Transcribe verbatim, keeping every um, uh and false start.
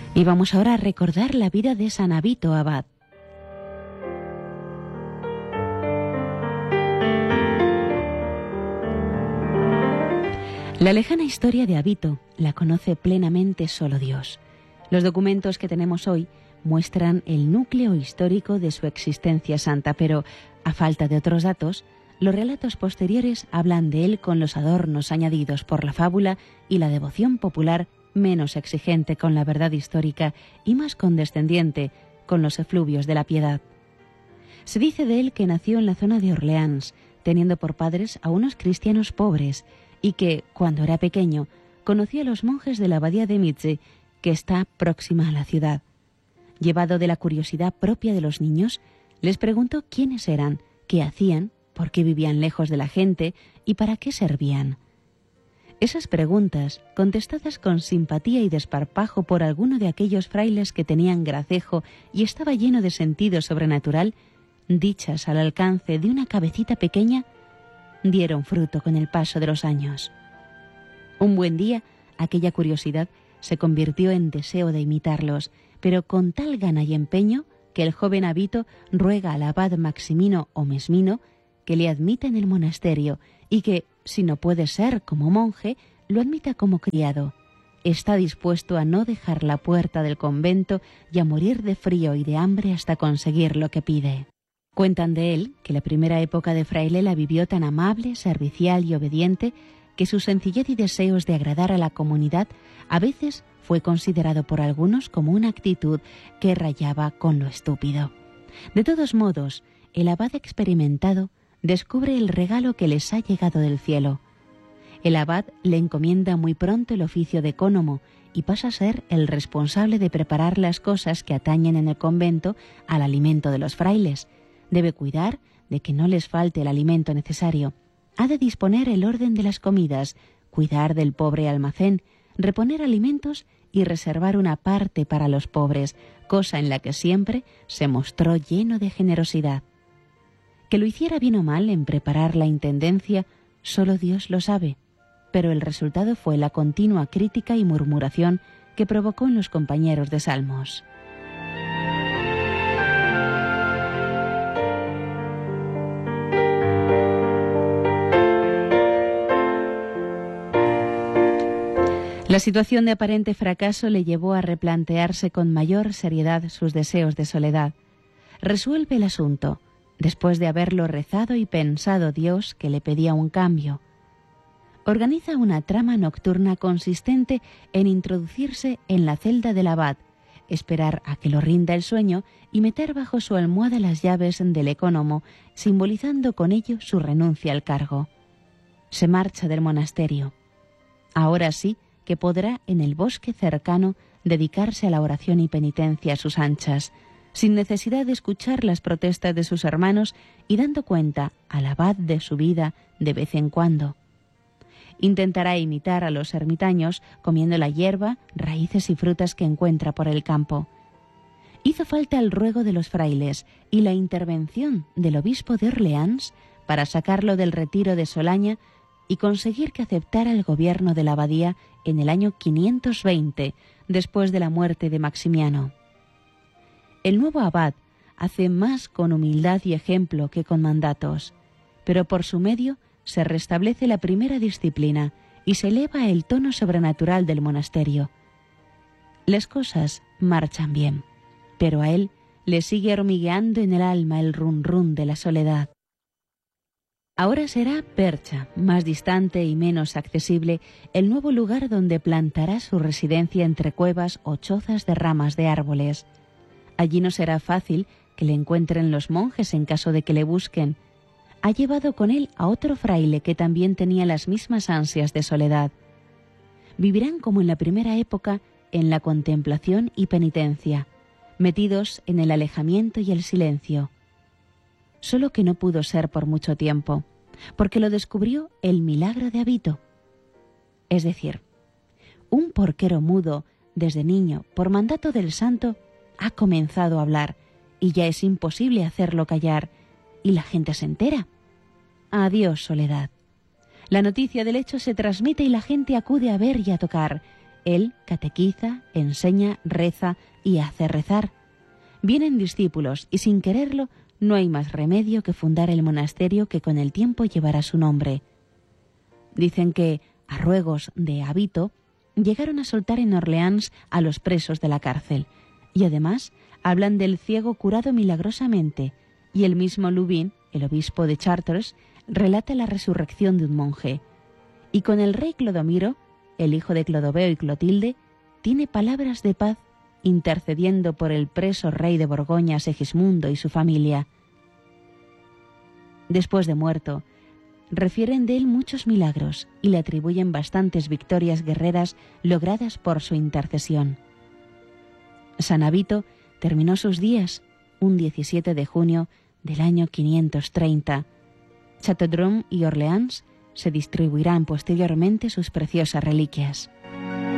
Y vamos ahora a recordar la vida de San Avito abad. La lejana historia de Avito la conoce plenamente solo Dios. Los documentos que tenemos hoy muestran el núcleo histórico de su existencia santa, pero, a falta de otros datos, los relatos posteriores hablan de él con los adornos añadidos por la fábula y la devoción popular menos exigente con la verdad histórica y más condescendiente con los efluvios de la piedad. Se dice de él que nació en la zona de Orleans, teniendo por padres a unos cristianos pobres, y que, cuando era pequeño, conoció a los monjes de la abadía de Mitze, que está próxima a la ciudad. Llevado de la curiosidad propia de los niños, les preguntó quiénes eran, qué hacían, por qué vivían lejos de la gente y para qué servían. Esas preguntas, contestadas con simpatía y desparpajo por alguno de aquellos frailes que tenían gracejo y estaba lleno de sentido sobrenatural, dichas al alcance de una cabecita pequeña, dieron fruto con el paso de los años. Un buen día, aquella curiosidad se convirtió en deseo de imitarlos, pero con tal gana y empeño que el joven Avito ruega al abad Maximino o Mesmino que le admita en el monasterio y que, si no puede ser como monje, lo admita como criado. Está dispuesto a no dejar la puerta del convento y a morir de frío y de hambre hasta conseguir lo que pide. Cuentan de él que la primera época de fraile la vivió tan amable, servicial y obediente que su sencillez y deseos de agradar a la comunidad a veces fue considerado por algunos como una actitud que rayaba con lo estúpido. De todos modos, el abad experimentado descubre el regalo que les ha llegado del cielo. El abad le encomienda muy pronto el oficio de ecónomo y pasa a ser el responsable de preparar las cosas que atañen en el convento al alimento de los frailes. Debe cuidar de que no les falte el alimento necesario. Ha de disponer el orden de las comidas, cuidar del pobre almacén, reponer alimentos y reservar una parte para los pobres, cosa en la que siempre se mostró lleno de generosidad. Que lo hiciera bien o mal en preparar la intendencia, solo Dios lo sabe, pero el resultado fue la continua crítica y murmuración que provocó en los compañeros de salmos. La situación de aparente fracaso le llevó a replantearse con mayor seriedad sus deseos de soledad. Resuelve el asunto, después de haberlo rezado y pensado Dios que le pedía un cambio. Organiza una trama nocturna consistente en introducirse en la celda del abad, esperar a que lo rinda el sueño y meter bajo su almohada las llaves del ecónomo, simbolizando con ello su renuncia al cargo. Se marcha del monasterio. Ahora sí que podrá en el bosque cercano dedicarse a la oración y penitencia a sus anchas, sin necesidad de escuchar las protestas de sus hermanos y dando cuenta al abad de su vida de vez en cuando. Intentará imitar a los ermitaños comiendo la hierba, raíces y frutas que encuentra por el campo. Hizo falta el ruego de los frailes y la intervención del obispo de Orleans para sacarlo del retiro de Solaña y conseguir que aceptara el gobierno de la abadía en el año quinientos veinte, después de la muerte de Maximiano. El nuevo abad hace más con humildad y ejemplo que con mandatos, pero por su medio se restablece la primera disciplina y se eleva el tono sobrenatural del monasterio. Las cosas marchan bien, pero a él le sigue hormigueando en el alma el run run de la soledad. Ahora será Percha, más distante y menos accesible, el nuevo lugar donde plantará su residencia entre cuevas o chozas de ramas de árboles. Allí no será fácil que le encuentren los monjes en caso de que le busquen. Ha llevado con él a otro fraile que también tenía las mismas ansias de soledad. Vivirán como en la primera época en la contemplación y penitencia, metidos en el alejamiento y el silencio. Solo que no pudo ser por mucho tiempo, porque lo descubrió el milagro de Avito. Es decir, un porquero mudo, desde niño, por mandato del santo, ha comenzado a hablar, y ya es imposible hacerlo callar, y la gente se entera. Adiós, soledad. La noticia del hecho se transmite y la gente acude a ver y a tocar, Él catequiza, enseña, reza y hace rezar. Vienen discípulos y sin quererlo no hay más remedio que fundar el monasterio que con el tiempo llevará su nombre. Dicen que, a ruegos de Avito, llegaron a soltar en Orleans a los presos de la cárcel, y además hablan del ciego curado milagrosamente, y el mismo Lubin, el obispo de Chartres, relata la resurrección de un monje. Y con el rey Clodomiro, el hijo de Clodoveo y Clotilde, tiene palabras de paz, intercediendo por el preso rey de Borgoña, Segismundo, y su familia. Después de muerto, refieren de él muchos milagros y le atribuyen bastantes victorias guerreras logradas por su intercesión. San Avito terminó sus días un diecisiete de junio del año quinientos treinta. Châteaubriand y Orleans se distribuirán posteriormente sus preciosas reliquias.